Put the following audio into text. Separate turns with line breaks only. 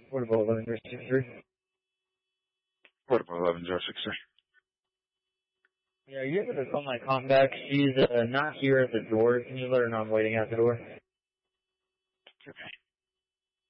Portable 11-63.
Portable 11-63.
Yeah, are you able to call my comp back? She's not here at the door. Can you let her know I'm waiting at the door?
Okay.